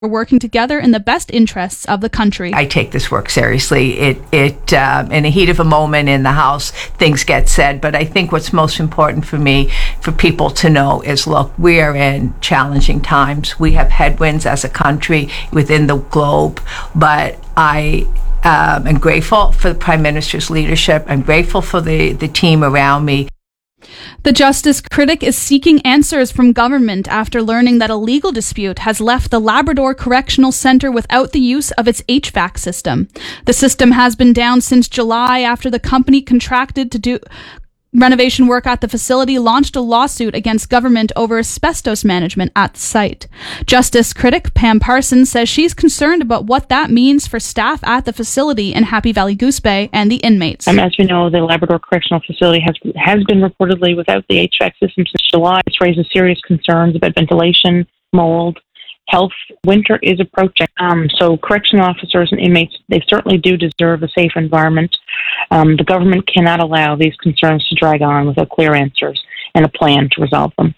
working together in the best interests of the country. I take this work seriously. It in the heat of a moment in the House, things get said, but I think what's most important for me, for people to know is, look, we are in challenging times. We have headwinds as a country within the globe, but I am grateful for the Prime Minister's leadership. I'm grateful for the team around me. The Justice Critic is seeking answers from government after learning that a legal dispute has left the Labrador Correctional Centre without the use of its HVAC system. The system has been down since July after the company contracted to do renovation work at the facility launched a lawsuit against government over asbestos management at the site. Justice Critic Pam Parsons says she's concerned about what that means for staff at the facility in Happy Valley Goose Bay and the inmates. As you know, the Labrador Correctional Facility has been reportedly without the HVAC system since July. This raises serious concerns about ventilation, mold, health. Winter is approaching. So correctional officers and inmates, they certainly do deserve a safe environment. The government cannot allow these concerns to drag on without clear answers and a plan to resolve them.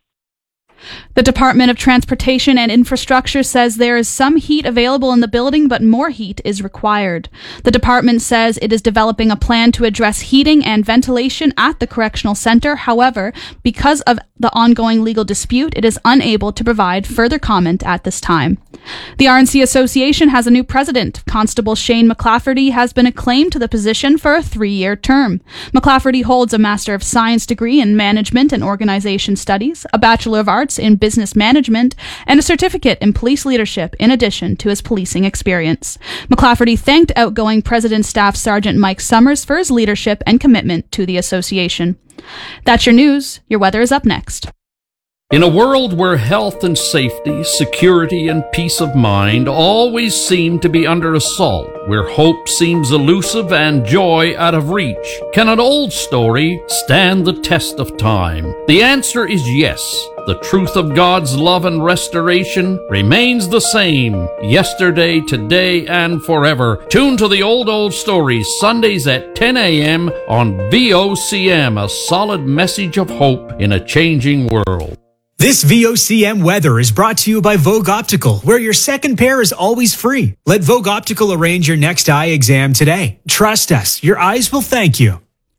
The Department of Transportation and Infrastructure says there is some heat available in the building, but more heat is required. The department says it is developing a plan to address heating and ventilation at the correctional center. However, because of the ongoing legal dispute, it is unable to provide further comment at this time. The RNC Association has a new president. Constable Shane McLafferty has been acclaimed to the position for a 3-year term. McLafferty holds a Master of Science degree in Management and Organization Studies, a Bachelor of Arts in Business Management, and a certificate in police leadership in addition to his policing experience. McLafferty thanked outgoing President Staff Sergeant Mike Summers for his leadership and commitment to the association. That's your news. Your weather is up next. In a world where health and safety, security and peace of mind always seem to be under assault, where hope seems elusive and joy out of reach, can an old story stand the test of time? The answer is yes. The truth of God's love and restoration remains the same, yesterday, today, and forever. Tune to the Old Stories, Sundays at 10 a.m. on VOCM, a solid message of hope in a changing world. This VOCM weather is brought to you by Vogue Optical, where your second pair is always free. Let Vogue Optical arrange your next eye exam today. Trust us, your eyes will thank you.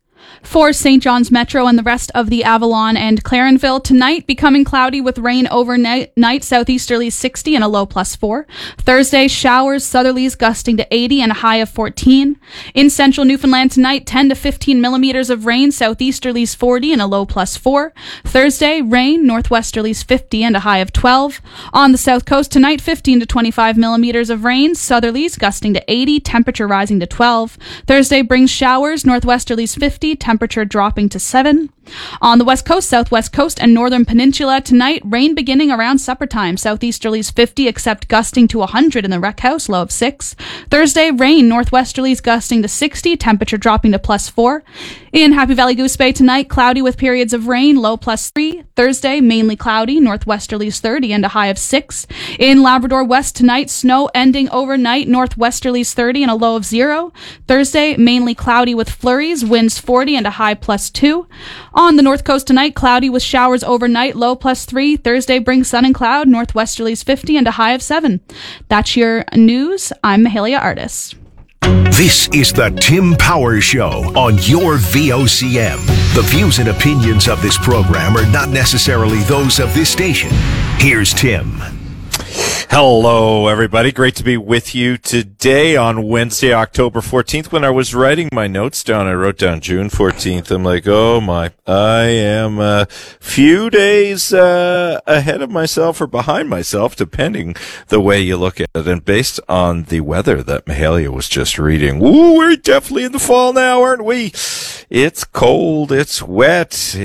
For St. John's Metro and the rest of the Avalon and Clarenville, tonight becoming cloudy with rain overnight, southeasterlies 60 and a low +4. Thursday, showers, southerlies gusting to 80 and a high of 14. In central Newfoundland tonight, 10 to 15 millimeters of rain, southeasterlies 40 and a low +4. Thursday, rain, northwesterlies 50 and a high of 12. On the south coast tonight, 15 to 25 millimeters of rain, southerlies gusting to 80, temperature rising to 12. Thursday brings showers, northwesterlies 50, temperature dropping to 7. On the west coast, southwest coast, and northern peninsula tonight, rain beginning around supper time. Southeasterlies 50, except gusting to 100 in the Rec House, low of 6. Thursday, rain, northwesterlies gusting to 60, temperature dropping to +4. In Happy Valley Goose Bay tonight, cloudy with periods of rain, low +3. Thursday, mainly cloudy, northwesterlies 30 and a high of 6. In Labrador West tonight, snow ending overnight, northwesterlies 30 and a low of 0. Thursday, mainly cloudy with flurries, winds 40 and a high +2. On the north coast tonight, cloudy with showers overnight, low +3. Thursday brings sun and cloud, northwesterlies 50 and a high of 7. That's your news. I'm Mahalia Artis. This is the Tim Power Show on your VOCM. The views and opinions of this program are not necessarily those of this station. Here's Tim. Hello, everybody. Great to be with you today on Wednesday, October 14th. When I was writing my notes down, I wrote down June 14th. I'm like, oh my, I am a few days ahead of myself or behind myself, depending the way you look at it. And based on the weather that Mahalia was just reading, ooh, we're definitely in the fall now, aren't we? It's cold, it's wet,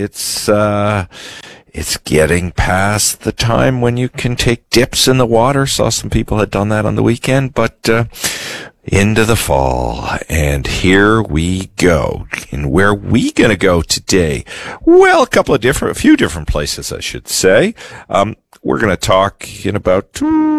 it's getting past the time when you can take dips in the water. Saw some people had done that on the weekend, but into the fall. And here we go. And where are we going to go today? Well, a few different places, I should say. we're going to talk in about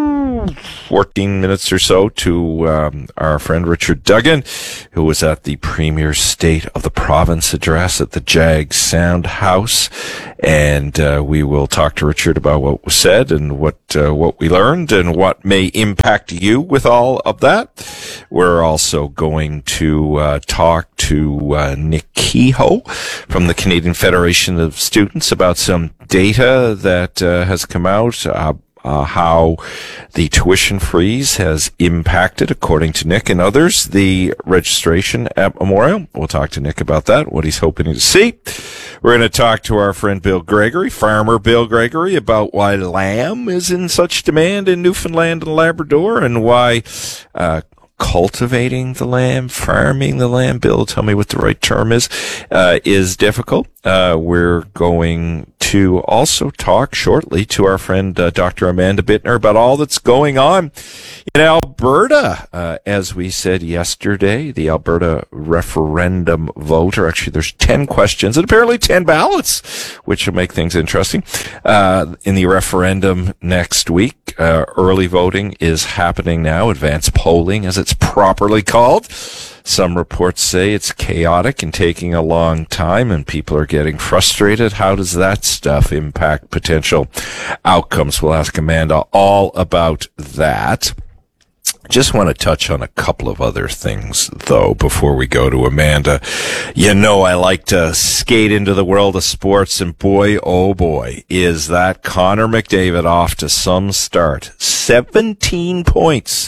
14 minutes or so to our friend Richard Duggan, who was at the Premier State of the Province address at the Jag Sound House. And we will talk to Richard about what was said and what we learned and what may impact you with all of that. We're also going to talk to Nick Kehoe from the Canadian Federation of Students about some data that has come out, how the tuition freeze has impacted, according to Nick and others, the registration at Memorial. We'll talk to Nick about that, what he's hoping to see. We're going to talk to our friend Bill Gregory, Farmer Bill Gregory, about why lamb is in such demand in Newfoundland and Labrador and why cultivating the lamb, farming the lamb, Bill, tell me what the right term is difficult. We're going to also talk shortly to our friend Dr. Amanda Bittner about all that's going on in Alberta. As we said yesterday, the Alberta referendum vote, or actually there's 10 questions and apparently 10 ballots, which will make things interesting. In the referendum next week, early voting is happening now, advanced polling as it's properly called. Some reports say it's chaotic and taking a long time and people are getting frustrated. How does that stuff impact potential outcomes? We'll ask Amanda all about that. Just want to touch on a couple of other things, though, before we go to Amanda. You know, I like to skate into the world of sports, and boy, oh boy, is that Connor McDavid off to some start. 17 points.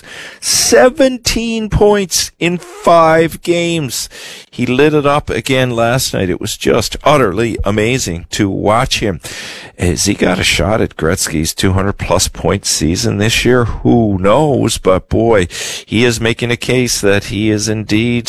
17 points in 5 games. He lit it up again last night. It was just utterly amazing to watch him. Has he got a shot at Gretzky's 200-plus point season this year? Who knows? But boy, he is making a case that he is indeed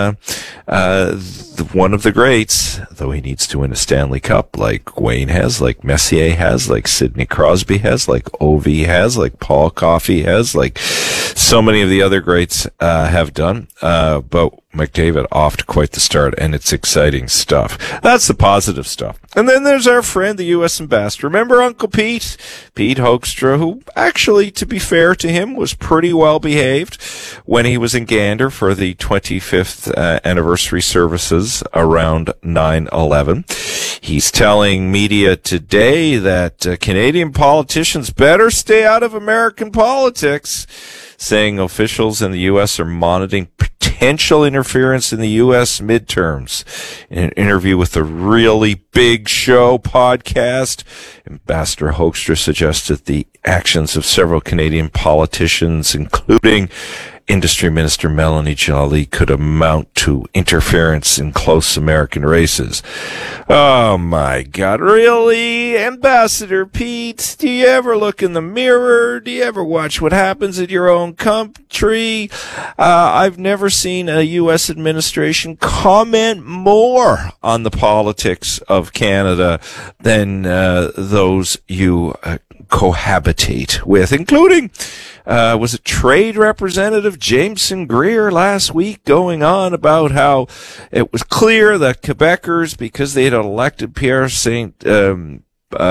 one of the greats, though he needs to win a Stanley Cup like Wayne has, like Messier has, like Sidney Crosby has, like Ovi has, like Paul Coffey has, like so many of the other greats have done. But McDavid off to quite the start, and it's exciting stuff. That's the positive stuff. And then there's our friend, the U.S. ambassador. Remember Uncle Pete? Pete Hoekstra, who actually, to be fair to him, was pretty well behaved when he was in Gander for the 25th anniversary services around 9/11. He's telling media today that Canadian politicians better stay out of American politics, saying officials in the U.S. are monitoring potential interference in the U.S. midterms. In an interview with the Really Big Show podcast, Ambassador Hoekstra suggested the actions of several Canadian politicians, including Industry Minister Melanie Joly, could amount to interference in close American races. Oh my God, really? Ambassador Pete, do you ever look in the mirror? Do you ever watch what happens in your own country? I've never seen a U.S. administration comment more on the politics of Canada than those you cohabitate with, including was it Trade Representative Jameson Greer last week going on about how it was clear that Quebecers, because they had elected Paul Saint-Pierre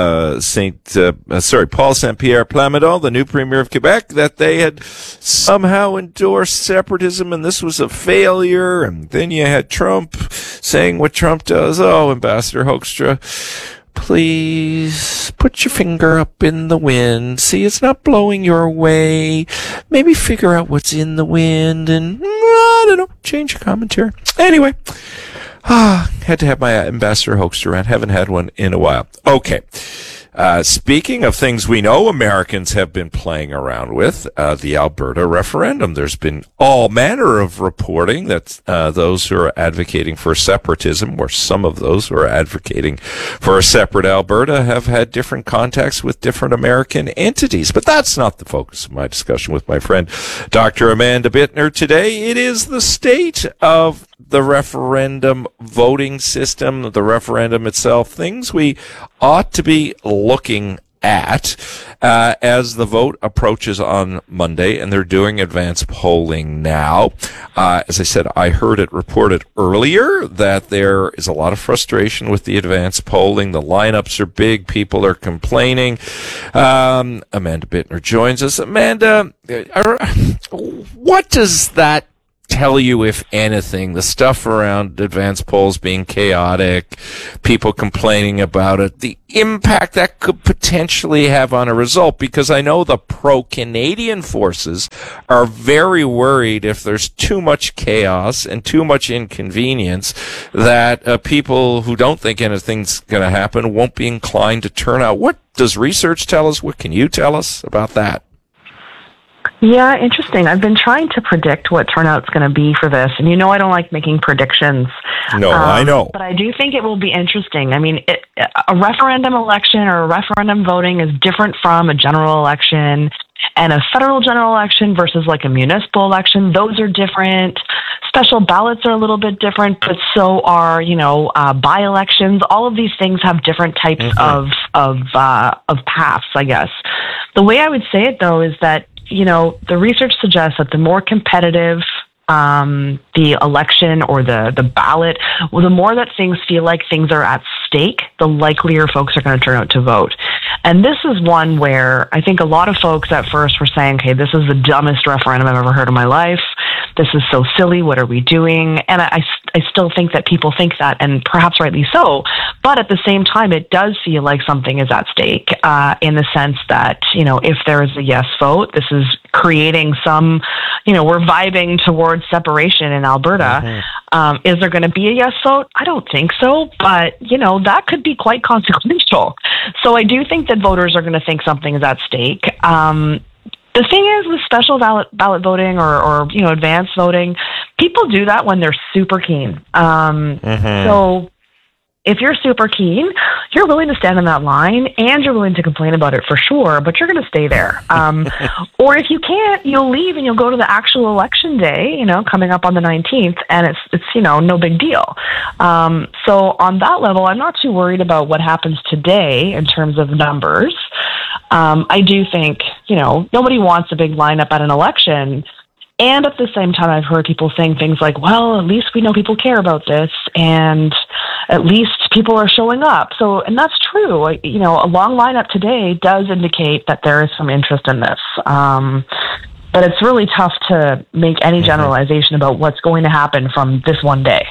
Plamondon, the new Premier of Quebec, that they had somehow endorsed separatism and this was a failure. And then you had Trump saying what Trump does. Oh, Ambassador Hoekstra, please put your finger up in the wind. See, it's not blowing your way. Maybe figure out what's in the wind and, I don't know, change your commentary. Anyway, had to have my Ambassador Hoekstra rant. Haven't had one in a while. Okay. Speaking of things we know Americans have been playing around with, the Alberta referendum. There's been all manner of reporting that those who are advocating for separatism, or some of those who are advocating for a separate Alberta, have had different contacts with different American entities. But that's not the focus of my discussion with my friend Dr. Amanda Bittner today. It is the state of the referendum voting system, the referendum itself, things we ought to be looking at as the vote approaches on Monday, and they're doing advance polling now. As I said, I heard it reported earlier that there is a lot of frustration with the advance polling. The lineups are big. People are complaining. Amanda Bittner joins us. Amanda, what does that tell you, if anything? The stuff around advance polls being chaotic, people complaining about it, the impact that could potentially have on a result, because I know the pro-Canadian forces are very worried if there's too much chaos and too much inconvenience that people who don't think anything's going to happen won't be inclined to turn out. What does research tell us? What can you tell us about that? Yeah, interesting. I've been trying to predict what turnout's going to be for this, and I don't like making predictions. No, I know. But I do think it will be interesting. I mean, a referendum election or a referendum voting is different from a general election, and a federal general election versus like a municipal election. Those are different. Special ballots are a little bit different, but so are, by-elections. All of these things have different types of paths, I guess. The way I would say it, though, is that the research suggests that the more competitive the election or the ballot, well, the more that things feel like things are at stake, the likelier folks are going to turn out to vote. And this is one where I think a lot of folks at first were saying, okay, this is the dumbest referendum I've ever heard in my life. This is so silly. What are we doing? And I still think that people think that, and perhaps rightly so. But at the same time, it does feel like something is at stake in the sense that, if there is a yes vote, this is creating some, we're vibing towards separation in Alberta. Is there going to be a yes vote? I don't think so. But, that could be quite consequential. So I do think that voters are going to think something is at stake. The thing is with special ballot voting or advance voting, people do that when they're super keen. So if you're super keen, you're willing to stand in that line and you're willing to complain about it for sure, but you're going to stay there. Or if you can't, you'll leave and you'll go to the actual election day, coming up on the 19th, and it's no big deal. So on that level, I'm not too worried about what happens today in terms of numbers. I do think, nobody wants a big lineup at an election. And at the same time, I've heard people saying things like, well, at least we know people care about this, and at least people are showing up. So, and that's true. A long lineup today does indicate that there is some interest in this. But it's really tough to make any generalization about what's going to happen from this one day.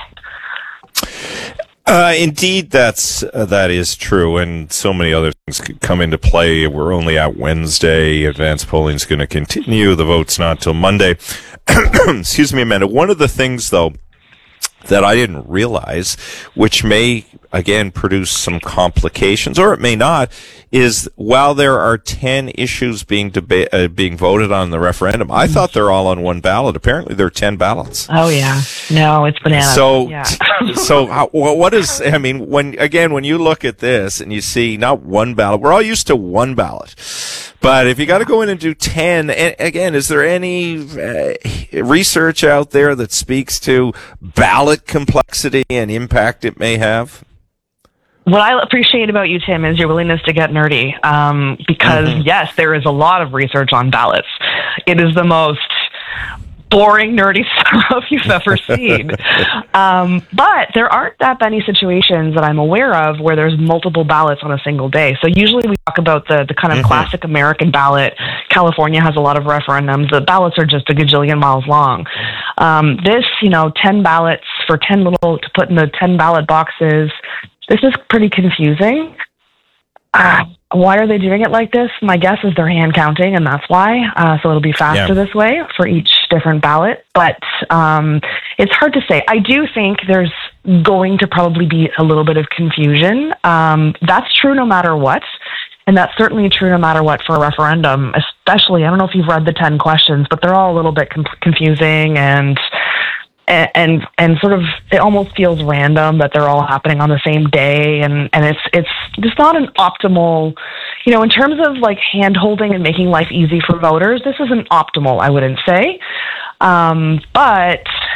Indeed, that is true, and so many other things could come into play. We're only at Wednesday. Advance polling is going to continue. The vote's not till Monday. Excuse me, Amanda. One of the things, though, that I didn't realize, which may, again, produce some complications, or it may not, is while there are 10 issues being voted on in the referendum, I thought they're all on one ballot. Apparently, there are 10 ballots. Oh, yeah. No, it's bananas. So, yeah. What is, when you look at this and you see not one ballot, we're all used to one ballot. But if you got to go in and do 10, and again, is there any research out there that speaks to ballot complexity and impact it may have? What I appreciate about you, Tim, is your willingness to get nerdy. Because, yes, there is a lot of research on ballots. It is the most boring, nerdy stuff you've ever seen. But there aren't that many situations that I'm aware of where there's multiple ballots on a single day. So usually we talk about the kind of classic American ballot. California has a lot of referendums. The ballots are just a gajillion miles long. This, 10 ballots for 10 to put in the 10 ballot boxes. This is pretty confusing. Why are they doing it like this? My guess is they're hand counting, and that's why. So it'll be faster this way for each different ballot. But it's hard to say. I do think there's going to probably be a little bit of confusion. That's true no matter what. And that's certainly true no matter what for a referendum, especially, I don't know if you've read the 10 questions, but they're all a little bit confusing and sort of, it almost feels random that they're all happening on the same day, and it's just not an optimal, in terms of like hand holding and making life easy for voters, this isn't optimal, I wouldn't say. But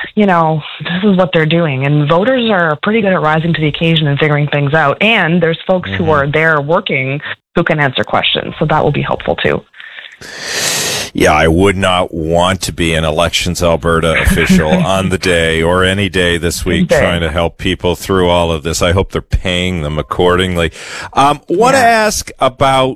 this is what they're doing. And voters are pretty good at rising to the occasion and figuring things out. And there's folks who are there working who can answer questions. So that will be helpful too. Yeah, I would not want to be an Elections Alberta official on the day or any day this week trying to help people through all of this. I hope they're paying them accordingly. Want to ask about,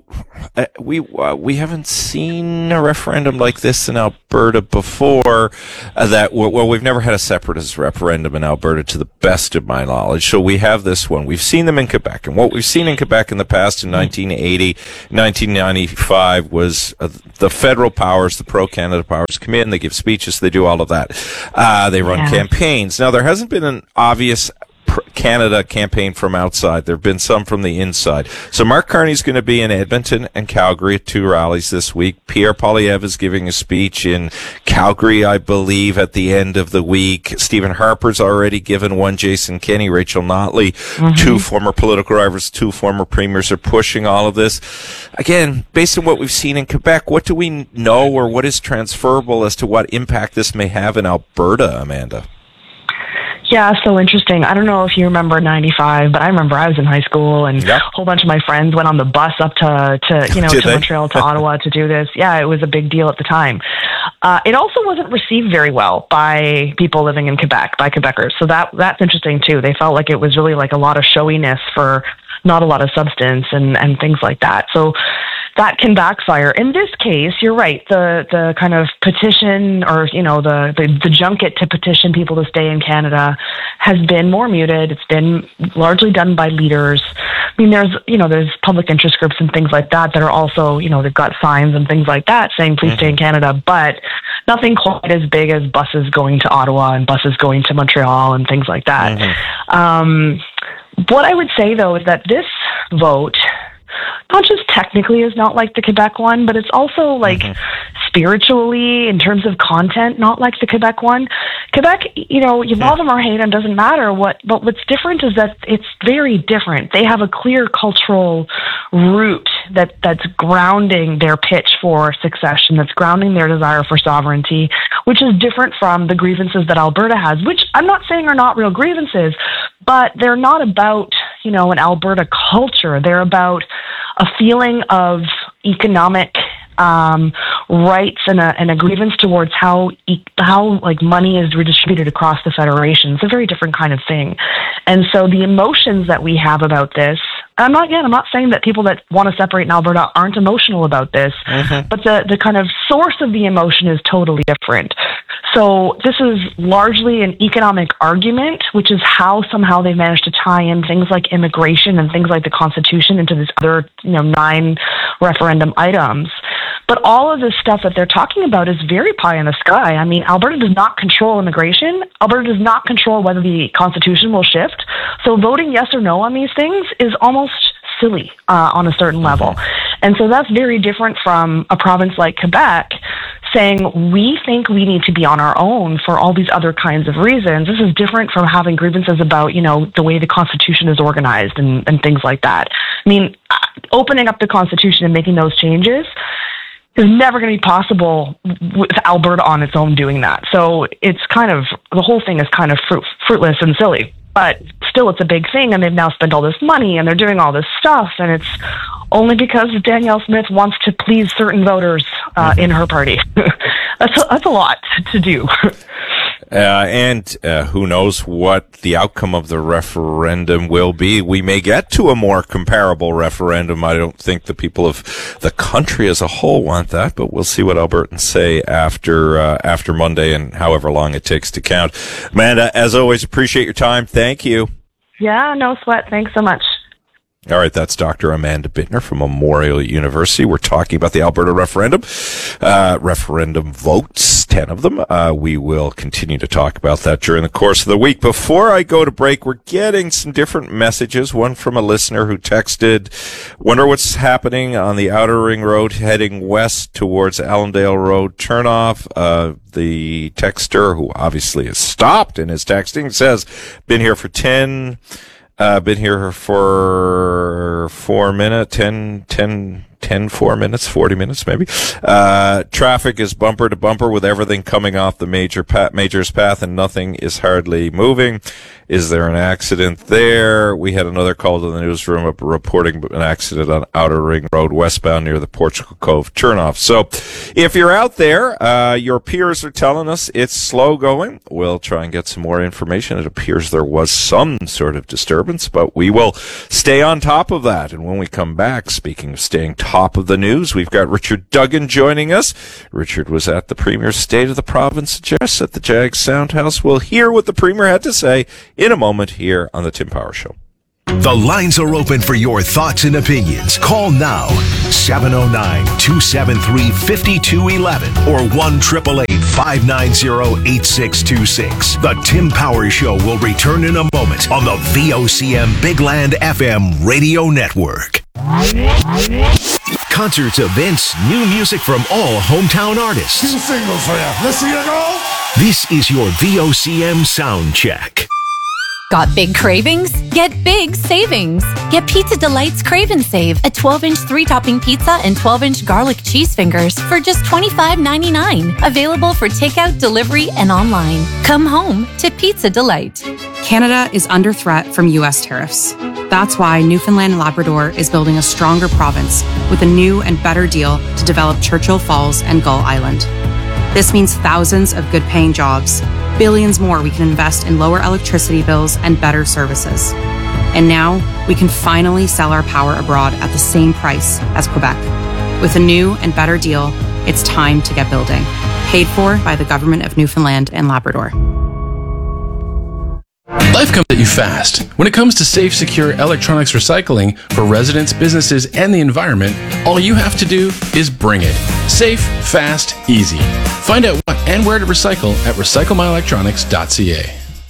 we haven't seen a referendum like this in Alberta before. We've never had a separatist referendum in Alberta to the best of my knowledge. So we have this one. We've seen them in Quebec. And what we've seen in Quebec in the past in 1980, 1995 was the federal powers, the pro-Canada powers come in, they give speeches, they do all of that. They run campaigns. Now, there hasn't been an obvious Canada campaign from outside. There have been some from the inside. So Mark Carney's going to be in Edmonton and Calgary at 2 rallies this week. Pierre Poilievre is giving a speech in Calgary, I believe, at the end of the week. Stephen Harper's already given one. Jason Kenney, Rachel Notley, 2 former political rivals, 2 former premiers are pushing all of this. Again, based on what we've seen in Quebec, what do we know or what is transferable as to what impact this may have in Alberta, Amanda? Yeah, so interesting. I don't know if you remember 95, but I remember I was in high school and a whole bunch of my friends went on the bus up to Montreal, to Ottawa to do this. Yeah, it was a big deal at the time. It also wasn't received very well by people living in Quebec, by Quebecers. So that's interesting too. They felt like it was really like a lot of showiness for not a lot of substance and things like that. So that can backfire. In this case, you're right. The kind of petition or, the junket to petition people to stay in Canada has been more muted. It's been largely done by leaders. I mean, there's public interest groups and things like that are also, they've got signs and things like that saying, please stay in Canada, but nothing quite as big as buses going to Ottawa and buses going to Montreal and things like that. What I would say, though, is that this vote, not just technically is not like the Quebec one, but it's also like spiritually, in terms of content, not like the Quebec one. Quebec, you love them or hate them, doesn't matter. But what's different is that it's very different. They have a clear cultural root that's grounding their pitch for succession, that's grounding their desire for sovereignty, which is different from the grievances that Alberta has, which I'm not saying are not real grievances, but they're not about, an Alberta culture. They're about a feeling of economic rights and a grievance towards how money is redistributed across the federation. It's a very different kind of thing. And so the emotions that we have about this, I'm not saying that people that want to separate in Alberta aren't emotional about this, but the kind of source of the emotion is totally different. So this is largely an economic argument, which is how somehow they managed to tie in things like immigration and things like the Constitution into this other, 9 referendum items. But all of this stuff that they're talking about is very pie in the sky. I mean, Alberta does not control immigration. Alberta does not control whether the Constitution will shift. So voting yes or no on these things is almost silly on a certain level. And so that's very different from a province like Quebec saying, we think we need to be on our own for all these other kinds of reasons. This is different from having grievances about, the way the Constitution is organized and things like that. I mean, opening up the Constitution and making those changes is never going to be possible with Alberta on its own doing that. So it's the whole thing is kind of fruitless and silly. But still, it's a big thing, and they've now spent all this money, and they're doing all this stuff, and it's only because Danielle Smith wants to please certain voters in her party. That's a lot to do. And who knows what the outcome of the referendum will be. We may get to a more comparable referendum. I don't think the people of the country as a whole want that, but we'll see what Albertans say after Monday and however long it takes to count. Amanda, as always, appreciate your time. Thank you. Yeah, no sweat. Thanks so much. All right, that's Dr. Amanda Bittner from Memorial University. We're talking about the Alberta referendum, referendum votes, 10 of them. We will continue to talk about that during the course of the week. Before I go to break, we're getting some different messages. One from a listener who texted, wonder what's happening on the Outer Ring Road heading west towards Allendale Road turnoff. The texter, who obviously is stopped in his texting, says, been here for 10 minutes, 10 40 minutes maybe. Traffic is bumper to bumper with everything coming off the major's path, and nothing is hardly moving. Is there an accident there? We had another call to the newsroom reporting an accident on Outer Ring Road westbound near the Portugal Cove turnoff. So if you're out there, your peers are telling us it's slow going. We'll try and get some more information. It appears there was some sort of disturbance, but we will stay on top of that. And when we come back, speaking of staying top of the news, we've got Richard Duggan joining us. Richard was at the Premier's State of the Province address at the Jag Soundhouse. We'll hear what the Premier had to say in a moment here on the Tim Power Show. The lines are open for your thoughts and opinions. Call now, 709-273-5211 or 1-888-590-8626. The Tim Power Show will return in a moment on the VOCM Big Land FM radio network. Concerts, events, new music from all hometown artists. 2 singles for you. Let's see you go. This is your VOCM sound check. Got big cravings? Get big savings. Get Pizza Delight's Crave and Save, a 12-inch 3-topping pizza and 12-inch garlic cheese fingers for just $25.99. Available for takeout, delivery, and online. Come home to Pizza Delight. Canada is under threat from U.S. tariffs. That's why Newfoundland and Labrador is building a stronger province with a new and better deal to develop Churchill Falls and Gull Island. This means thousands of good-paying jobs, billions more we can invest in lower electricity bills and better services. And now we can finally sell our power abroad at the same price as Quebec. With a new and better deal, it's time to get building. Paid for by the Government of Newfoundland and Labrador. Life comes at you fast. When it comes to safe, secure electronics recycling for residents, businesses, and the environment, all you have to do is bring it. Safe, fast, easy. Find out what and where to recycle at recyclemyelectronics.ca.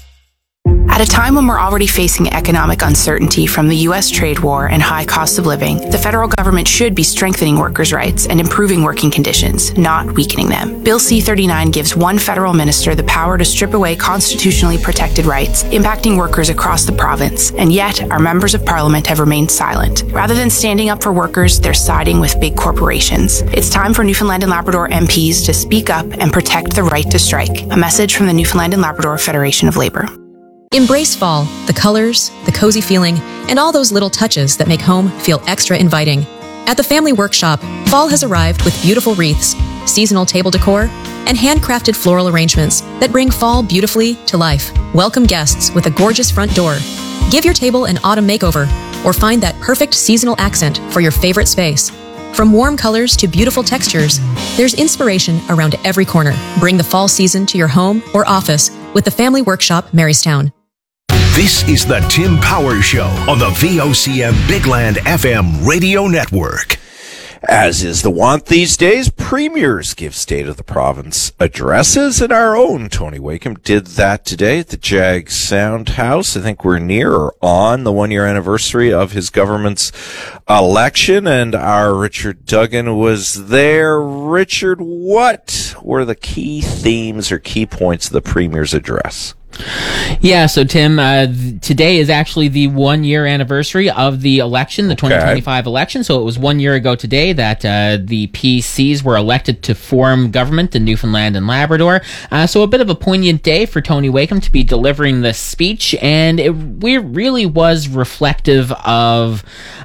At a time when we're already facing economic uncertainty from the U.S. trade war and high cost of living, the federal government should be strengthening workers' rights and improving working conditions, not weakening them. Bill C-39 gives one federal minister the power to strip away constitutionally protected rights, impacting workers across the province, and yet our members of parliament have remained silent. Rather than standing up for workers, they're siding with big corporations. It's time for Newfoundland and Labrador MPs to speak up and protect the right to strike. A message from the Newfoundland and Labrador Federation of Labor. Embrace fall, the colors, the cozy feeling, and all those little touches that make home feel extra inviting. At the Family Workshop, fall has arrived with beautiful wreaths, seasonal table decor, and handcrafted floral arrangements that bring fall beautifully to life. Welcome guests with a gorgeous front door. Give your table an autumn makeover, or find that perfect seasonal accent for your favorite space. From warm colors to beautiful textures, there's inspiration around every corner. Bring the fall season to your home or office with the Family Workshop, Marystown. This is the Tim Power Show on the VOCM Big Land FM radio network. As is the want these days, premiers give State of the Province addresses, and our own Tony Wakeham did that today at the Jag Soundhouse. I think we're near or on the 1-year anniversary of his government's election, and our Richard Duggan was there. Richard, what were the key themes or key points of the premier's address? Yeah, so Tim, today is actually the 1-year anniversary of the election, the 2025 election. So it was 1 year ago today that the PCs were elected to form government in Newfoundland and Labrador. So a bit of a poignant day for Tony Wakeham to be delivering this speech, and it really was reflective of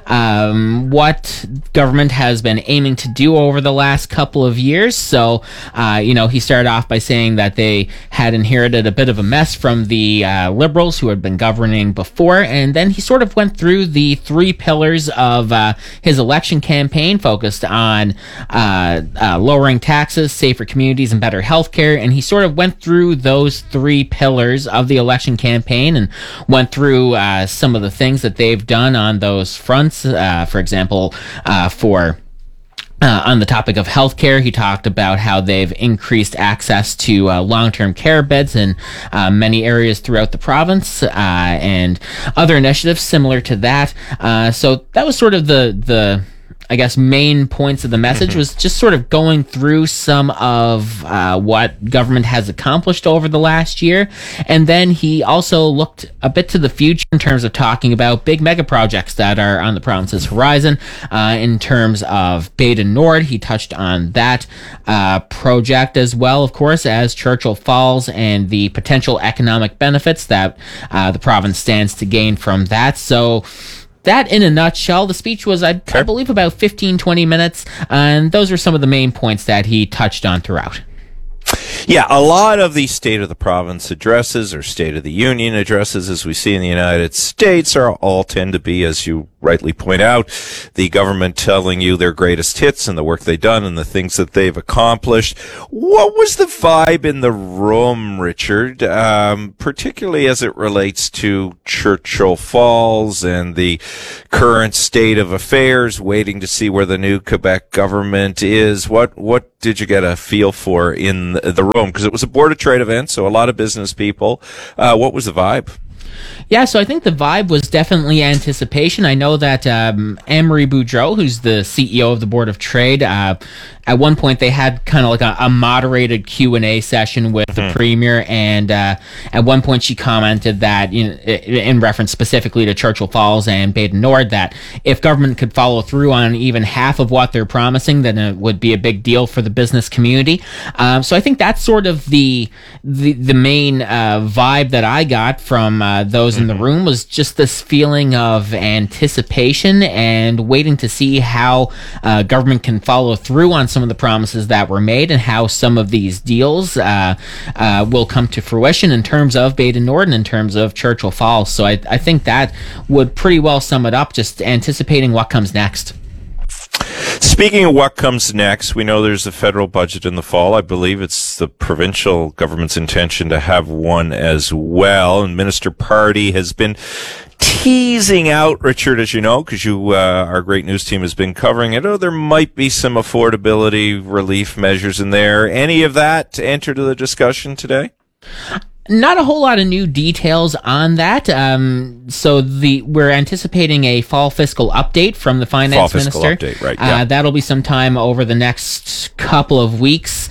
what government has been aiming to do over the last couple of years. So, he started off by saying that they had inherited a bit of a mess from the Liberals who had been governing before, and then he sort of went through the 3 pillars of his election campaign, focused on lowering taxes, safer communities, and better healthcare, and he sort of went through those 3 pillars of the election campaign and went through some of the things that they've done on those fronts. For example, on the topic of healthcare, he talked about how they've increased access to long-term care beds in many areas throughout the province, and other initiatives similar to that. So that was sort of the I guess, main points of the message was just sort of going through some of what government has accomplished over the last year. And then he also looked a bit to the future in terms of talking about big mega projects that are on the province's horizon. In terms of Beta Nord, he touched on that project as well, of course, as Churchill Falls and the potential economic benefits that the province stands to gain from that. So that in a nutshell. The speech was, I believe, about 15-20 minutes, and those are some of the main points that he touched on throughout. Yeah, a lot of the State of the Province addresses or State of the Union addresses, as we see in the United States, all tend to be, as you rightly point out, the government telling you their greatest hits and the work they've done and the things that they've accomplished. What was the vibe in the room, Richard, particularly as it relates to Churchill Falls and the current state of affairs, waiting to see where the new Quebec government is? What did you get a feel for in the room? Because it was a Board of Trade event, so a lot of business people. What was the vibe? Yeah, so I think the vibe was definitely anticipation. I know that Anne-Marie Boudreau, who's the CEO of the Board of Trade, at one point they had kind of like a moderated Q&A session with the Premier, and at one point she commented that, in reference specifically to Churchill Falls and Beta Nord, that if government could follow through on even half of what they're promising, then it would be a big deal for the business community. So I think that's sort of the main vibe that I got from those in the room, was just this feeling of anticipation and waiting to see how government can follow through on some of the promises that were made and how some of these deals will come to fruition in terms of Beta Nord and in terms of Churchill Falls. So I think that would pretty well sum it up, just anticipating what comes next. Speaking of what comes next, we know there's a federal budget in the fall. I believe it's the provincial government's intention to have one as well. And Minister Pardee has been teasing out, Richard, as you know, because our great news team has been covering it. There might be some affordability relief measures in there. Any of that to enter to the discussion today? Not a whole lot of new details on that. So we're anticipating a fall fiscal update from the finance minister. Fall fiscal update, right? Yeah. That'll be sometime over the next couple of weeks.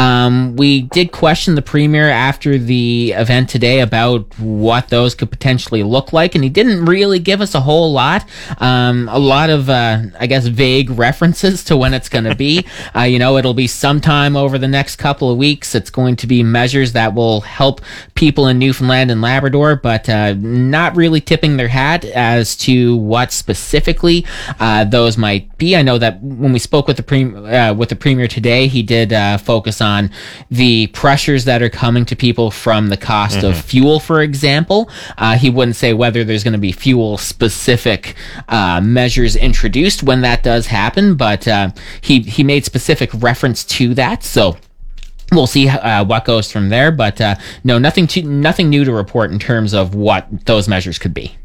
We did question the Premier after the event today about what those could potentially look like, and he didn't really give us a whole lot. A lot of, I guess, vague references to when it's going to be. It'll be sometime over the next couple of weeks. It's going to be measures that will help people in Newfoundland and Labrador, but not really tipping their hat as to what specifically those might be. I know that when we spoke with the Premier today, he did focus on the pressures that are coming to people from the cost of fuel, for example. He wouldn't say whether there's going to be fuel-specific measures introduced when that does happen, but he made specific reference to that, so we'll see what goes from there, but no, nothing new to report in terms of what those measures could be.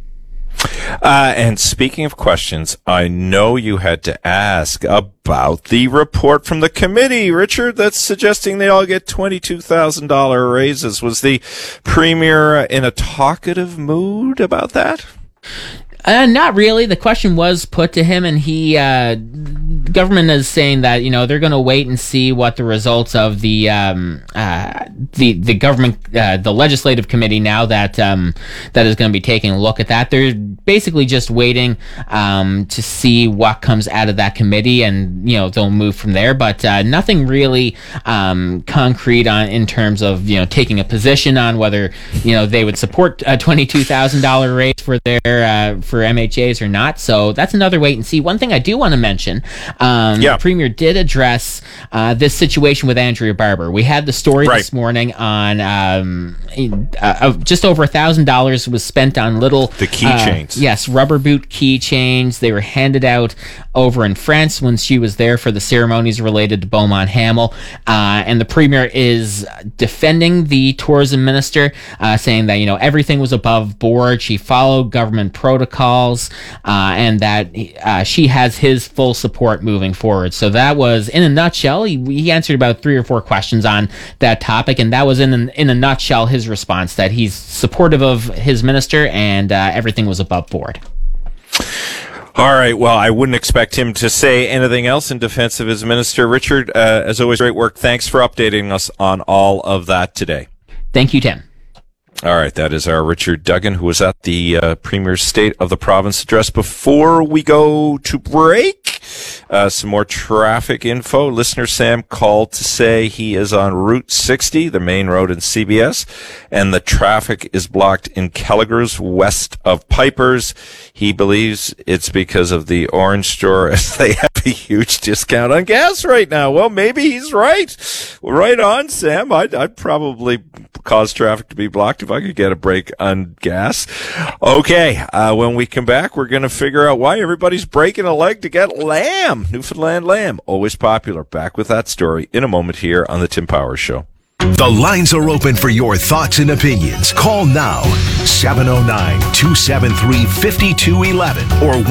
And speaking of questions, I know you had to ask about the report from the committee, Richard, that's suggesting they all get $22,000 raises. Was the Premier in a talkative mood about that? Not really. The question was put to him, and he, government is saying that, they're going to wait and see what the results of the government, the legislative committee now that is going to be taking a look at that. They're basically just waiting, to see what comes out of that committee, and, they'll move from there, but, nothing really, concrete in terms of, taking a position on whether, they would support a $22,000 raise for for MHAs or not. So that's another wait and see. One thing I do want to mention, the Premier did address this situation with Andrea Barber. We had the story this morning on just over $1,000 was spent on little keychains. Rubber boot keychains. They were handed out over in France when she was there for the ceremonies related to Beaumont Hamel, and the Premier is defending the tourism minister, saying that everything was above board. She followed government protocols, and that she has his full support moving forward. So that was, in a nutshell, he answered about 3 or 4 questions on that topic, and that was in a nutshell his response, that he's supportive of his minister and everything was above board. All right. Well, I wouldn't expect him to say anything else in defense of his minister. Richard, as always, great work. Thanks for updating us on all of that today. Thank you, Tim. All right. That is our Richard Duggan, who was at the Premier's State of the Province address. Before we go to break, some more traffic info. Listener Sam called to say he is on Route 60, the main road in CBS, and the traffic is blocked in Kelligers west of Pipers. He believes it's because of the Orange Store, as they have a huge discount on gas right now. Well, maybe he's right. Right on, Sam. I'd probably cause traffic to be blocked if I could get a break on gas. Okay, when we come back, we're going to figure out why everybody's breaking a leg to get lamb. Newfoundland lamb, always popular. Back with that story in a moment here on the Tim Powers Show. The lines are open for your thoughts and opinions. Call now, 709-273-5211 or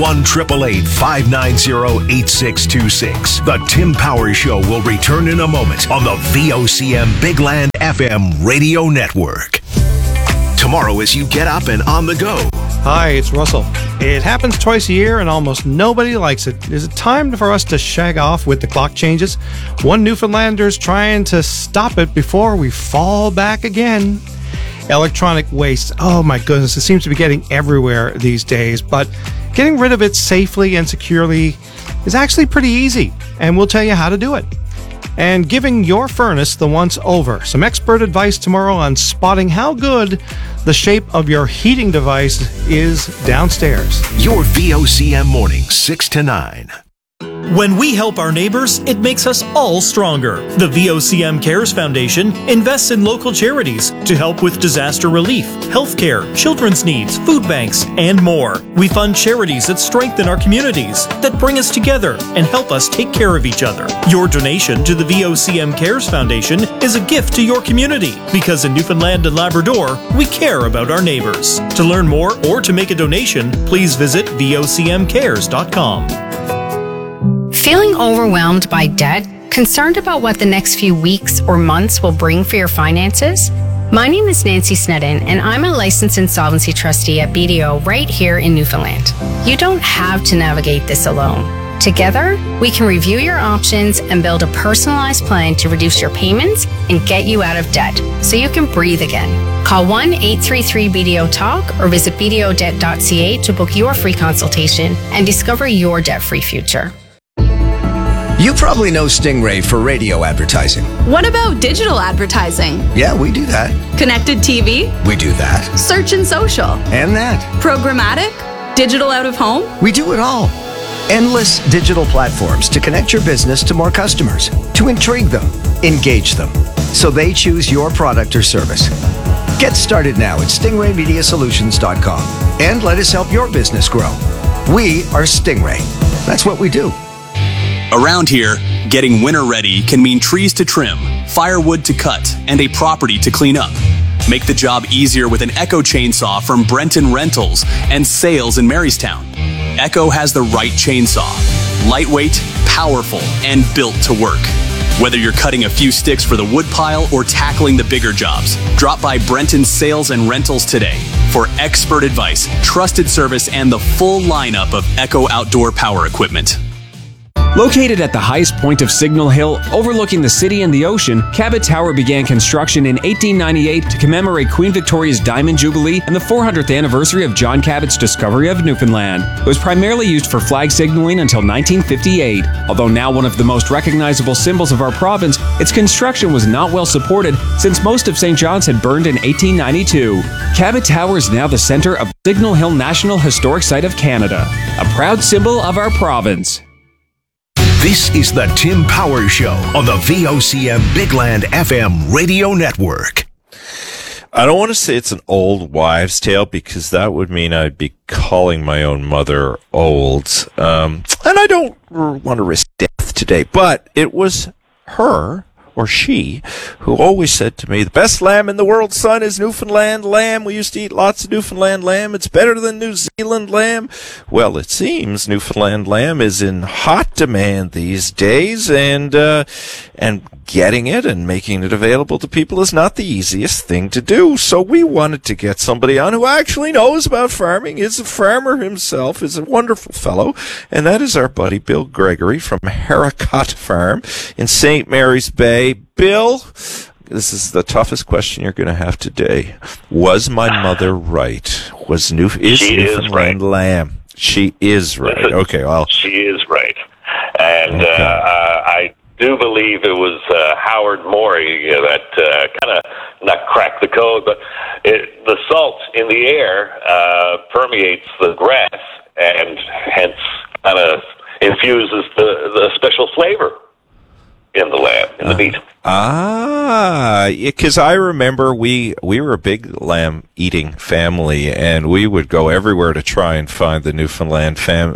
1-888-590-8626. The Tim Powers Show will return in a moment on the VOCM Big Land FM radio network. Tomorrow as you get up and on the go. Hi, it's Russell. It happens twice a year and almost nobody likes it. Is it time for us to shag off with the clock changes? One Newfoundlander's trying to stop it before we fall back again. Electronic waste. Oh my goodness, it seems to be getting everywhere these days, but getting rid of it safely and securely is actually pretty easy, and we'll tell you how to do it. And giving your furnace the once over. Some expert advice tomorrow on spotting how good the shape of your heating device is downstairs. Your VOCM morning, 6 to 9. When we help our neighbors, it makes us all stronger. The VOCM Cares Foundation invests in local charities to help with disaster relief, healthcare, children's needs, food banks, and more. We fund charities that strengthen our communities, that bring us together and help us take care of each other. Your donation to the VOCM Cares Foundation is a gift to your community, because in Newfoundland and Labrador, we care about our neighbors. To learn more or to make a donation, please visit vocmcares.com. Feeling overwhelmed by debt? Concerned about what the next few weeks or months will bring for your finances? My name is Nancy Snedden, and I'm a licensed insolvency trustee at BDO right here in Newfoundland. You don't have to navigate this alone. Together, we can review your options and build a personalized plan to reduce your payments and get you out of debt so you can breathe again. Call 1-833-BDO-TALK or visit bdodebt.ca to book your free consultation and discover your debt-free future. You probably know Stingray for radio advertising. What about digital advertising? Yeah, we do that. Connected TV? We do that. Search and social? And that. Programmatic? Digital out of home? We do it all. Endless digital platforms to connect your business to more customers, to intrigue them, engage them, so they choose your product or service. Get started now at stingraymediasolutions.com and let us help your business grow. We are Stingray. That's what we do. Around here, getting winter ready can mean trees to trim, firewood to cut, and a property to clean up. Make the job easier with an Echo chainsaw from Brenton Rentals and Sales in Marystown. Echo has the right chainsaw. Lightweight, powerful, and built to work. Whether you're cutting a few sticks for the wood pile or tackling the bigger jobs, drop by Brenton Sales and Rentals today for expert advice, trusted service, and the full lineup of Echo outdoor power equipment. Located at the highest point of Signal Hill, overlooking the city and the ocean, Cabot Tower began construction in 1898 to commemorate Queen Victoria's Diamond Jubilee and the 400th anniversary of John Cabot's discovery of Newfoundland. It was primarily used for flag signaling until 1958. Although now one of the most recognizable symbols of our province, its construction was not well supported since most of St. John's had burned in 1892. Cabot Tower is now the center of Signal Hill National Historic Site of Canada, a proud symbol of our province. This is the Tim Powers Show on the VOCM Big Land FM radio network. I don't want to say it's an old wives' tale because that would mean I'd be calling my own mother old. And I don't want to risk death today, but it was her, or she, who always said to me, the best lamb in the world, son, is Newfoundland lamb. We used to eat lots of Newfoundland lamb. It's better than New Zealand lamb. Well, it seems Newfoundland lamb is in hot demand these days, and getting it and making it available to people is not the easiest thing to do. So we wanted to get somebody on who actually knows about farming, is a farmer himself, is a wonderful fellow, and that is our buddy Bill Gregory from Haricot Farm in St. Mary's Bay. Bill, this is the toughest question you're going to have today. Was my mother right? Is Newfoundland lamb? She is right. Okay, well. She is right. And I do believe it was Howard Morey that kind of not cracked the code, but the salt in the air permeates the grass and hence kind of infuses the special flavor in the lamb, in the meat. Because I remember we were a big lamb eating family, and we would go everywhere to try and find the Newfoundland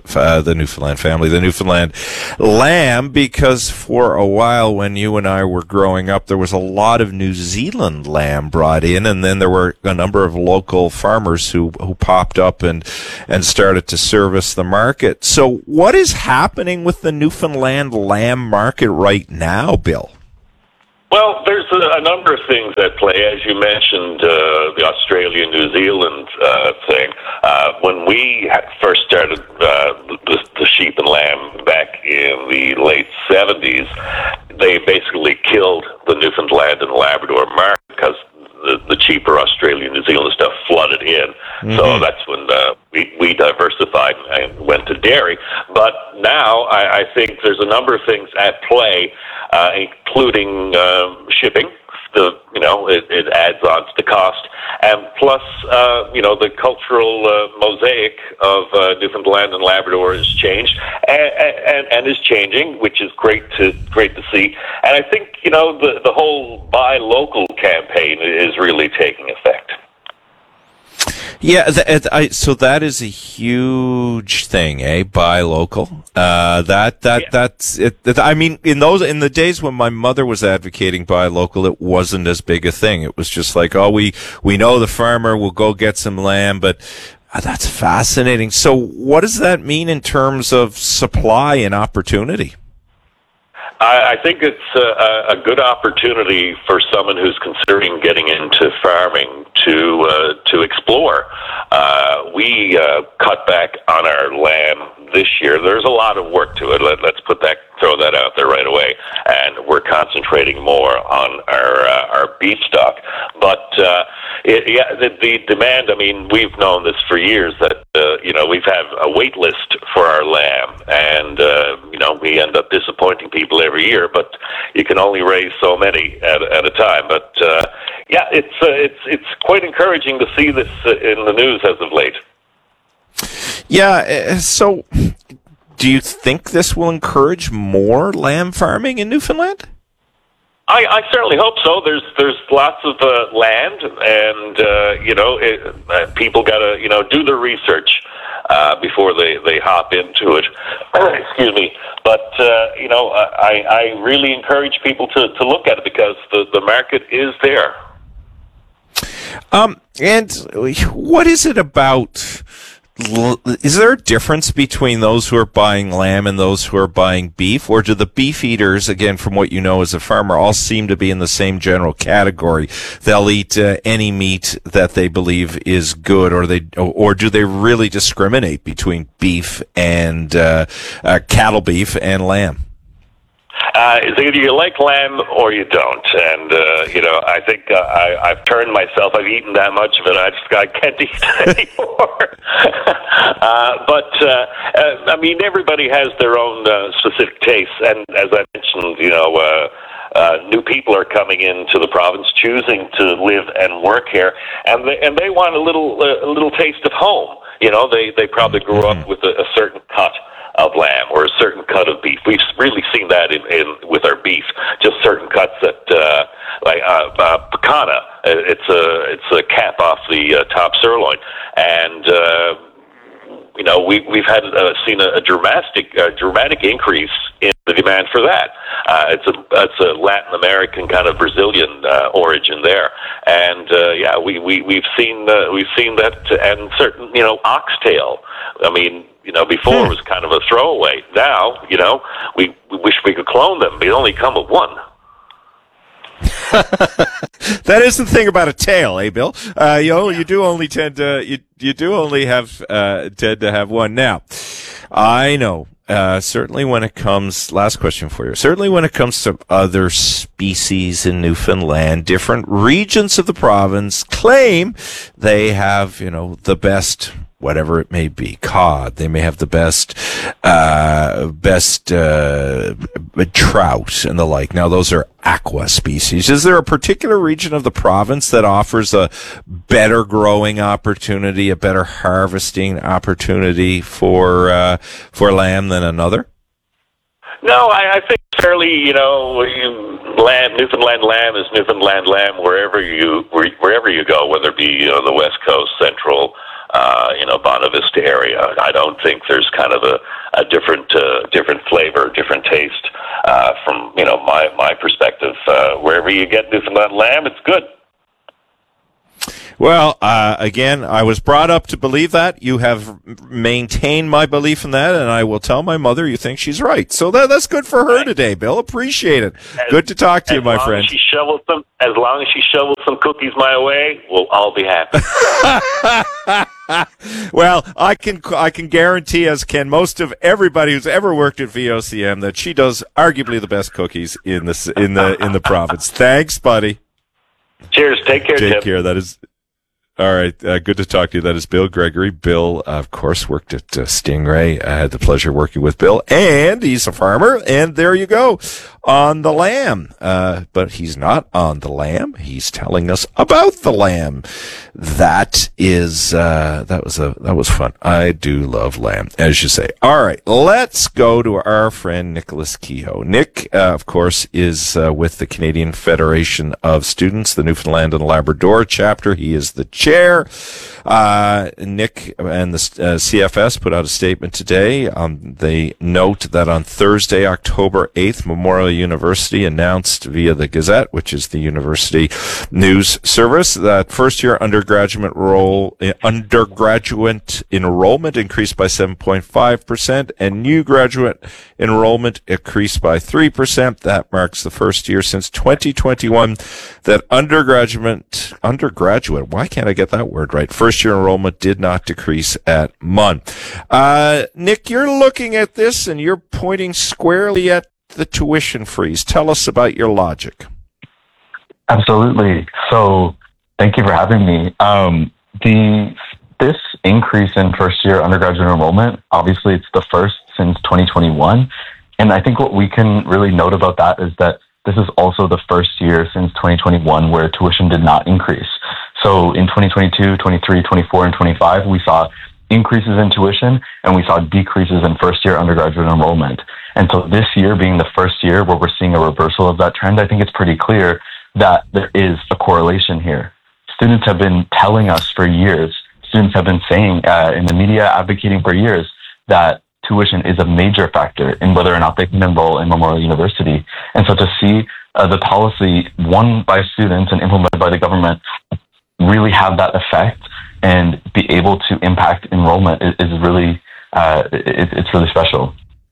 lamb, because for a while when you and I were growing up, there was a lot of New Zealand lamb brought in, and then there were a number of local farmers who popped up and started to service the market. So what is happening with the Newfoundland lamb market right now, Bill? Well, there's a number of things at play. As you mentioned, the Australia-New Zealand thing. When we first started the sheep and lamb back in the late 70s, they basically killed the Newfoundland and Labrador market because the cheaper Australian, New Zealand stuff flooded in. Mm-hmm. So that's when we diversified and went to dairy. But now I think there's a number of things at play, including shipping. It adds on to the cost, and plus, the cultural mosaic of Newfoundland and Labrador has changed and is changing, which is great to see. And I think the whole buy local campaign is really taking effect. Yeah, so that is a huge thing, Buy local. That's it. I mean, in the days when my mother was advocating buy local, it wasn't as big a thing. It was just like, we know the farmer, we'll go get some lamb, but that's fascinating. So what does that mean in terms of supply and opportunity? I think it's a good opportunity for someone who's considering getting into farming to explore. We cut back on our lamb this year. There's a lot of work to it. Let's throw that out there right away. And we're concentrating more on our beef stock. But the demand. I mean, we've known this for years that we've had a wait list for our lamb, and we end up disappointing people every year. But you can only raise so many at a time. But it's quite encouraging to see this in the news as of late. Yeah. So, do you think this will encourage more lamb farming in Newfoundland? I certainly hope so. There's lots of land, and people got to do the research before they hop into it. Excuse me, but I really encourage people to look at it because the market is there. And what is it about? Is there a difference between those who are buying lamb and those who are buying beef, or do the beef eaters, again, from what you know as a farmer, all seem to be in the same general category? They'll eat any meat that they believe is good, or do they really discriminate between beef and cattle beef and lamb? It's either you like lamb or you don't, and I think I've turned myself. I've eaten that much of it. I can't eat it anymore. But I mean, everybody has their own specific tastes, and as I mentioned, new people are coming into the province, choosing to live and work here, and they want a little taste of home. They probably grew up with a certain cut of lamb or a certain cut of beef. We've really seen that in with our beef, just certain cuts that like picanha. It's a cap off the top sirloin, and we've had seen a dramatic increase in the demand for that. It's a Latin American kind of Brazilian origin there, and we've seen that, and certain oxtail. I mean, before it was kind of a throwaway. Now, we wish we could clone them, but they only come with one. That is the thing about a tail, eh, Bill? You do only tend to you do only have tend to have one. Now, I know certainly when it comes. Last question for you. Certainly when it comes to other species in Newfoundland, different regions of the province claim they have the best. Whatever it may be, cod. They may have the best trout and the like. Now, those are aqua species. Is there a particular region of the province that offers a better growing opportunity, a better harvesting opportunity for lamb than another? No, I think fairly. Newfoundland lamb is Newfoundland lamb wherever you go, whether it be the West Coast, Central. Bonavista area. I don't think there's kind of a different flavor, different taste from my perspective. Wherever you get Newfoundland lamb, it's good. Well, again, I was brought up to believe that. You have maintained my belief in that, and I will tell my mother you think she's right. So that's good for her today, Bill. Appreciate it. Good to talk to you, my friend. As long as she shovels some cookies my way, we'll all be happy. Well, I can guarantee, as can most of everybody who's ever worked at VOCM, that she does arguably the best cookies in the province. Thanks, buddy. Cheers. Take care, Tim. Take care. That is. All right. Good to talk to you. That is Bill Gregory. Bill, of course, worked at Stingray. I had the pleasure of working with Bill, and he's a farmer. And there you go, on the lamb. But he's not on the lamb. He's telling us about the lamb. That was fun. I do love lamb, as you say. All right. Let's go to our friend Nicholas Kehoe. Nick, of course, is with the Canadian Federation of Students, the Newfoundland and Labrador chapter. He is the chair. Nick and the CFS put out a statement today. They note that on Thursday, October 8th, Memorial University announced via the Gazette, which is the university news service, that first-year undergraduate enrollment increased by 7.5%, and new graduate enrollment increased by 3%. That marks the first year since 2021 that undergraduate, why can't I get that word right? First year enrollment did not decrease at MUN. Nick, you're looking at this and you're pointing squarely at the tuition freeze. Tell us about your logic. Absolutely. So thank you for having me. This increase in first year undergraduate enrollment, obviously it's the first since 2021. And I think what we can really note about that is that this is also the first year since 2021 where tuition did not increase. So in 2022, 23, 24, and 25, we saw increases in tuition and we saw decreases in first-year undergraduate enrollment. And so this year being the first year where we're seeing a reversal of that trend, I think it's pretty clear that there is a correlation here. Students have been telling us for years, students have been saying in the media, advocating for years, that tuition is a major factor in whether or not they can enroll in Memorial University. And so to see the policy won by students and implemented by the government really have that effect and be able to impact enrollment is really, it's really special.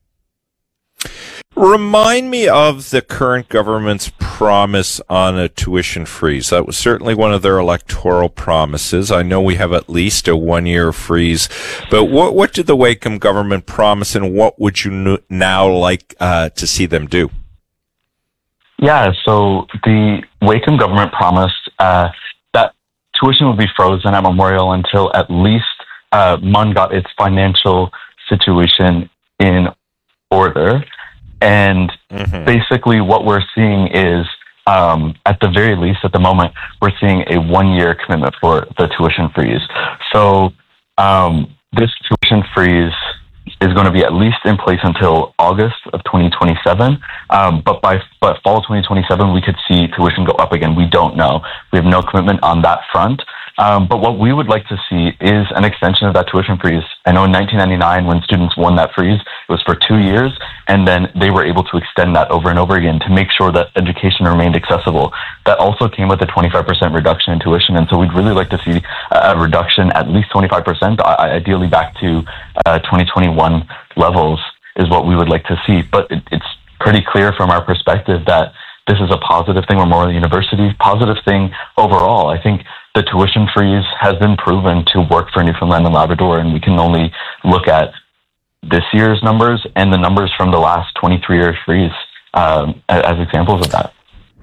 Remind me of the current government's promise on a tuition freeze. That was certainly one of their electoral promises. I know we have at least a one-year freeze, but what did the Wakeham government promise, and what would you now like to see them do? Yeah, so the Wakeham government promised that tuition would be frozen at Memorial until at least MUN got its financial situation in order. And basically what we're seeing is, at the very least at the moment, we're seeing a one-year commitment for the tuition freeze. So this tuition freeze is going to be at least in place until August of 2027. But fall 2027, we could see tuition go up again. We don't know. We have no commitment on that front. But what we would like to see is an extension of that tuition freeze. I know in 1999, when students won that freeze, it was for 2 years, and then they were able to extend that over and over again to make sure that education remained accessible. That also came with a 25% reduction in tuition, and so we'd really like to see a reduction at least 25%, ideally back to 2021 levels is what we would like to see. But it's pretty clear from our perspective that this is a positive thing. We're Memorial University, positive thing overall. I think the tuition freeze has been proven to work for Newfoundland and Labrador, and we can only look at this year's numbers and the numbers from the last 23-year freeze as examples of that.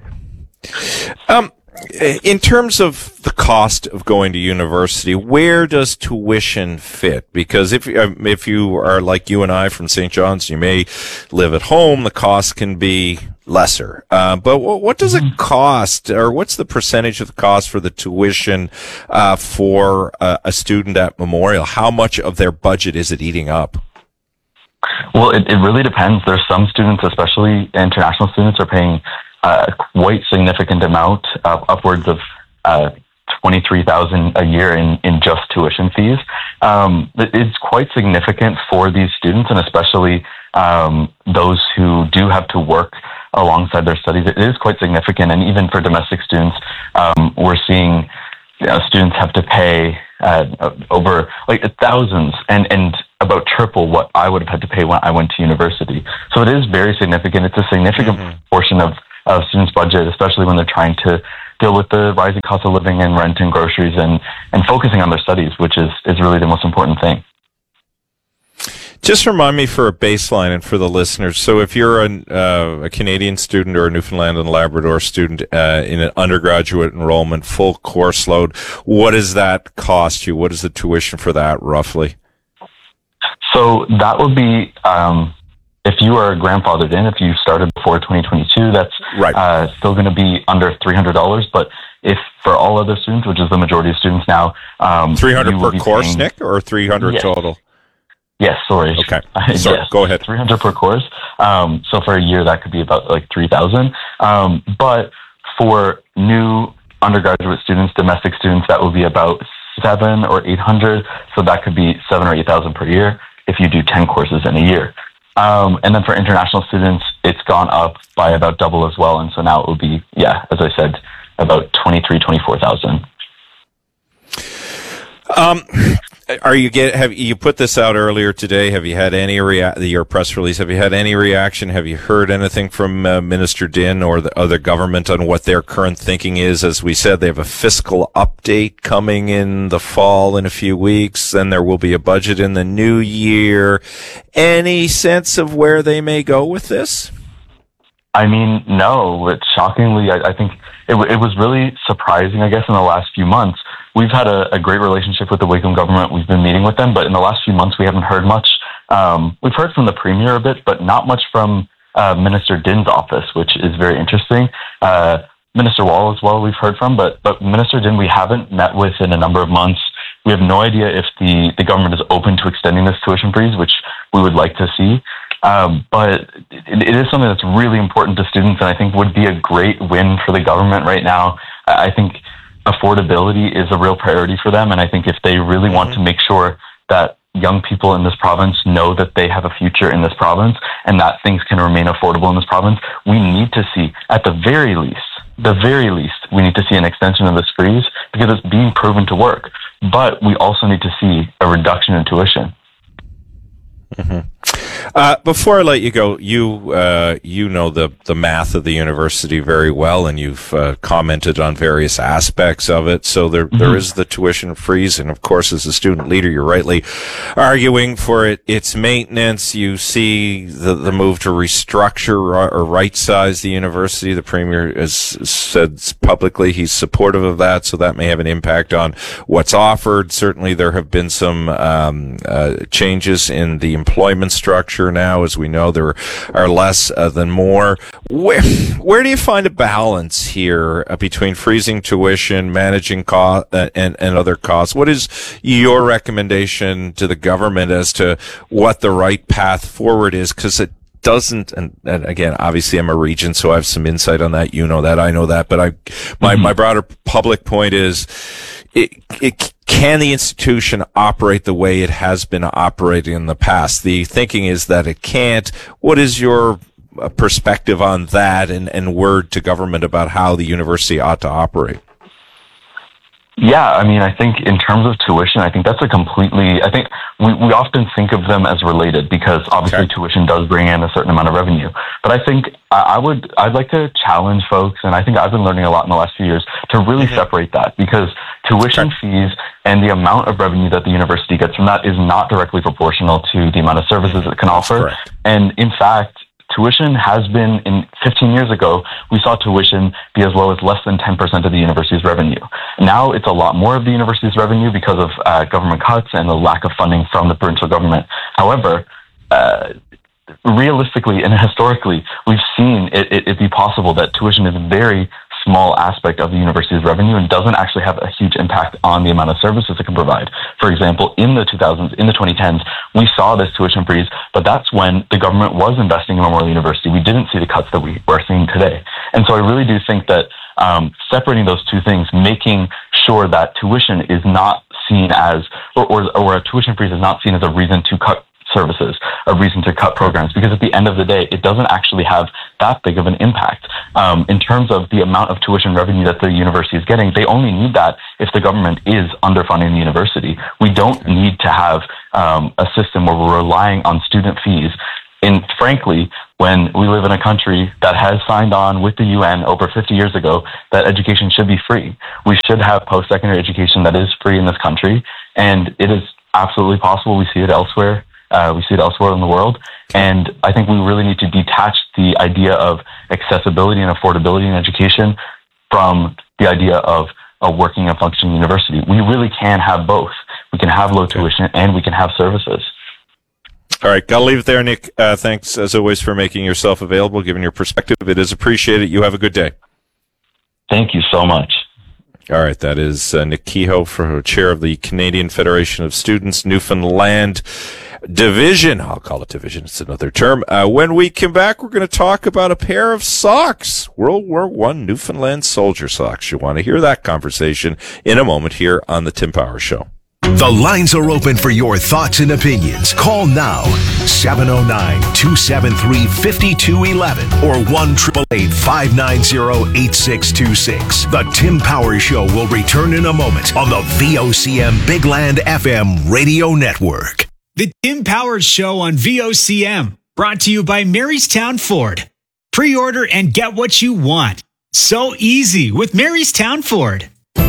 In terms of the cost of going to university, where does tuition fit? Because if you are like you and I from St. John's, you may live at home, the cost can be lesser. But what does it cost, or what's the percentage of the cost for the tuition for a student at Memorial? How much of their budget is it eating up? Well, it really depends. There's some students, especially international students, are paying quite significant amount, upwards of $23,000 a year in just tuition fees. It's quite significant for these students, and especially those who do have to work alongside their studies. It is quite significant, and even for domestic students, we're seeing students have to pay over like thousands and about triple what I would have had to pay when I went to university. So it is very significant. It's a significant portion of students' budget, especially when they're trying to deal with the rising cost of living and rent and groceries and focusing on their studies, which is really the most important thing. Just remind me for a baseline and for the listeners. So if you're a Canadian student or a Newfoundland and Labrador student in an undergraduate enrollment, full course load, what does that cost you? What is the tuition for that roughly? So that would be, if you are grandfathered in, if you started before 2022, that's right. Still going to be under $300. But if for all other students, which is the majority of students now, 300 per course, Nick, or 300 total? Yes, sorry. Okay. Sorry, yes, go ahead. 300 per course. So for a year, that could be about like 3,000. But for new undergraduate students, domestic students, that would be about 700 or 800. So that could be 7,000 or 8,000 per year if you do 10 courses in a year. And then for international students, it's gone up by about double as well. And so now it will be, as I said, about 24,000. Have you put this out earlier today? Have you had any your press release? Have you had any reaction? Have you heard anything from Minister Din or the other government on what their current thinking is? As we said, they have a fiscal update coming in the fall in a few weeks. Then there will be a budget in the new year. Any sense of where they may go with this? I mean, no. Shockingly, I think it was really surprising, I guess, in the last few months. We've had a great relationship with the Wickham government. We've been meeting with them, but in the last few months, we haven't heard much. We've heard from the Premier a bit, but not much from Minister Din's office, which is very interesting. Minister Wall as well, we've heard from, but Minister Din, we haven't met with in a number of months. We have no idea if the government is open to extending this tuition freeze, which we would like to see. But it is something that's really important to students, and I think would be a great win for the government right now. I think affordability is a real priority for them, and I think if they really want to make sure that young people in this province know that they have a future in this province and that things can remain affordable in this province, we need to see, at the very least, we need to see an extension of this freeze because it's being proven to work. But we also need to see a reduction in tuition. Before I let you go, you know the math of the university very well, and you've commented on various aspects of it. So there is the tuition freeze, and of course, as a student leader, you're rightly arguing for its maintenance. You see the move to restructure or right-size the university. The Premier has said publicly he's supportive of that, so that may have an impact on what's offered. Certainly, there have been some changes in the employment structure now. As we know, there are less than more. Where do you find a balance here between freezing tuition, managing cost, and other costs? What is your recommendation to the government as to what the right path forward is? Because it doesn't, and again, obviously I'm a regent, so I have some insight on that. You know that, I know that, but my broader public point is, can the institution operate the way it has been operating in the past? The thinking is that it can't. What is your perspective on that and word to government about how the university ought to operate? Yeah, I mean, I think in terms of tuition, I think that's I think we often think of them as related because obviously tuition does bring in a certain amount of revenue. But I think I'd like to challenge folks, and I think I've been learning a lot in the last few years, to really separate that, because tuition fees and the amount of revenue that the university gets from that is not directly proportional to the amount of services it can offer. And in fact, tuition has been, 15 years ago, we saw tuition be as low as less than 10% of the university's revenue. Now it's a lot more of the university's revenue because of government cuts and the lack of funding from the provincial government. However, realistically and historically, we've seen it be possible that tuition is a very small aspect of the university's revenue and doesn't actually have a huge impact on the amount of services it can provide. For example, in the 2010s, we saw this tuition freeze, but that's when the government was investing in Memorial University. We didn't see the cuts that we are seeing today. And so I really do think that separating those two things, making sure that tuition is not seen as, or a tuition freeze is not seen as a reason to cut services, a reason to cut programs, because at the end of the day, it doesn't actually have that big of an impact. In terms of the amount of tuition revenue that the university is getting, they only need that if the government is underfunding the university. We don't need to have a system where we're relying on student fees. And frankly, when we live in a country that has signed on with the UN over 50 years ago that education should be free, we should have post-secondary education that is free in this country, and it is absolutely possible. We see it elsewhere. We see it elsewhere in the world. And I think we really need to detach the idea of accessibility and affordability in education from the idea of a working and functioning university. We really can have both. We can have low tuition and we can have services. All right, gotta leave it there, Nick. Thanks, as always, for making yourself available, giving your perspective. It is appreciated. You have a good day. Thank you so much. All right, that is Nick Kehoe, chair of the Canadian Federation of Students, Newfoundland Division. I'll call it division. It's another term. When we come back, we're going to talk about a pair of socks, World War I Newfoundland soldier socks. You'll want to hear that conversation in a moment here on the Tim Powers Show. The lines are open for your thoughts and opinions. Call now, 709-273-5211 or 1-888-590-8626. The Tim Powers Show will return in a moment on the VOCM Big Land FM radio network. The Tim Powers Show on VOCM, brought to you by Marystown Ford. Pre-order and get what you want. So easy with Marystown Ford.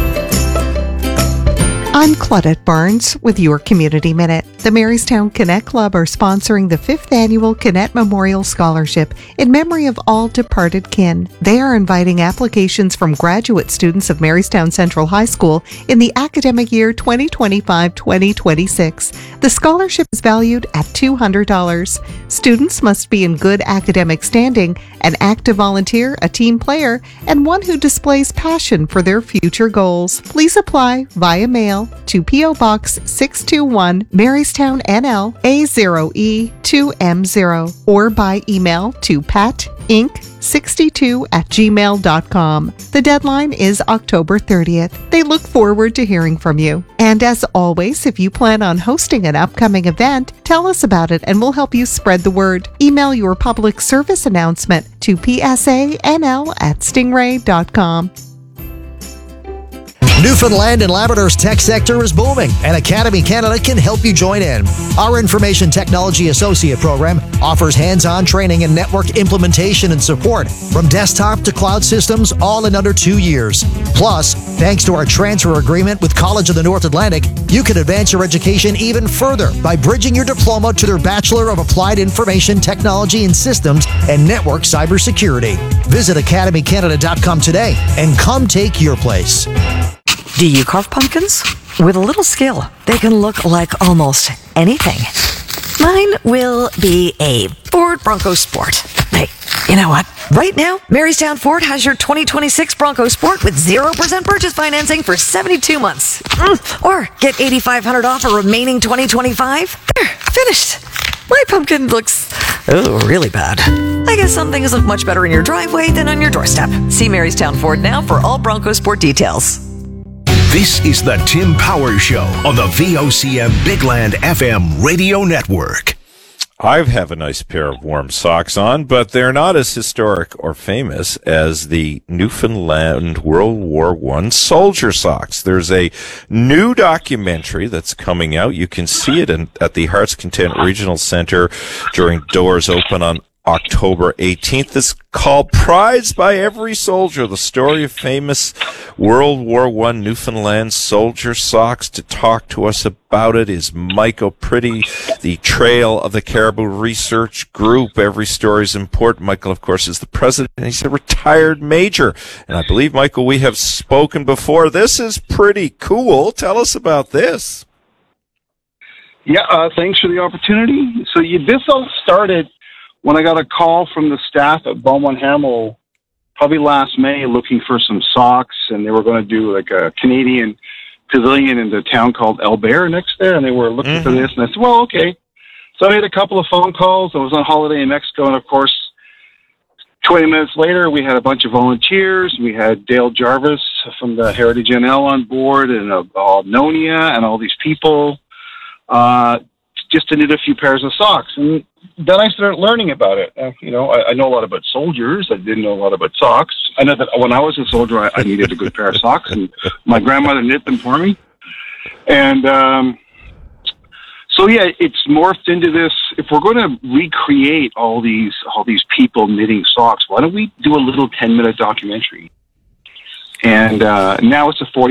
I'm Claudette Barnes with your Community Minute. The Marystown Connect Club are sponsoring the 5th Annual Connect Memorial Scholarship in memory of all departed kin. They are inviting applications from graduate students of Marystown Central High School in the academic year 2025-2026. The scholarship is valued at $200. Students must be in good academic standing, an active volunteer, a team player, and one who displays passion for their future goals. Please apply via mail to P.O. Box 621, Marystown, NL, A0E2M0, or by email to patinc62@gmail.com. The deadline is October 30th. They look forward to hearing from you. And as always, if you plan on hosting an upcoming event, tell us about it and we'll help you spread the word. Email your public service announcement to psanl@stingray.com. Newfoundland and Labrador's tech sector is booming, and Academy Canada can help you join in. Our Information Technology Associate program offers hands-on training in network implementation and support, from desktop to cloud systems, all in under 2 years. Plus, thanks to our transfer agreement with College of the North Atlantic, you can advance your education even further by bridging your diploma to their Bachelor of Applied Information Technology and Systems and Network Cybersecurity. Visit academycanada.com today and come take your place. Do you carve pumpkins? With a little skill, they can look like almost anything. Mine will be a Ford Bronco Sport. Hey, you know what? Right now, Marystown Ford has your 2026 Bronco Sport with 0% purchase financing for 72 months. Or get $8,500 off a remaining 2025. There, finished. My pumpkin looks, really bad. I guess some things look much better in your driveway than on your doorstep. See Marystown Ford now for all Bronco Sport details. This is the Tim Powers Show on the VOCM Bigland FM radio network. I have a nice pair of warm socks on, but they're not as historic or famous as the Newfoundland World War I soldier socks. There's a new documentary that's coming out. You can see it at the Hearts Content Regional Center during doors open on October 18th. It's called Prized by Every Soldier, the story of famous World War I Newfoundland soldier socks. To talk to us about it is Mike O'Pritty, the Trail of the Caribou Research Group. Every story is important. Michael, of course, is the president, and he's a retired major. And I believe, Michael, we have spoken before. This is pretty cool. Tell us about this. Yeah, thanks for the opportunity. So this all started when I got a call from the staff at Beaumont Hamel, probably last May, looking for some socks, and they were going to do like a Canadian pavilion in the town called Albert next there, and they were looking for this, and I said, well, okay. So I made a couple of phone calls. I was on holiday in Mexico, and of course, 20 minutes later, we had a bunch of volunteers. We had Dale Jarvis from the Heritage NL on board, and Nonia, and all these people, just to knit a few pairs of socks. And then I started learning about it. I know a lot about soldiers. I didn't know a lot about socks. I know that when I was a soldier, I needed a good pair of socks, and my grandmother knit them for me. And so, yeah, it's morphed into this. If we're going to recreate all these people knitting socks, why don't we do a little 10-minute documentary? And now it's a 40